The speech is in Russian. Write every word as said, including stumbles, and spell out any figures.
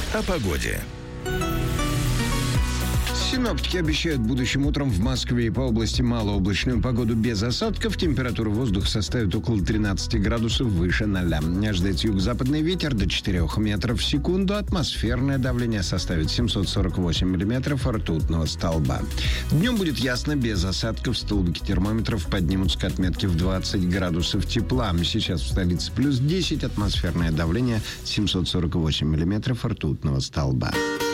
О погоде. Синоптики обещают будущим утром в Москве и по области малооблачную погоду без осадков. Температура воздуха составит около тринадцати градусов выше ноля. Ожидается юго-западный ветер до четырёх метров в секунду. Атмосферное давление составит семьсот сорок восемь миллиметров ртутного столба. Днем будет ясно, без осадков. Столбики термометров поднимутся к отметке в двадцать градусов тепла. Сейчас в столице плюс десять. Атмосферное давление семьсот сорок восемь миллиметров ртутного столба.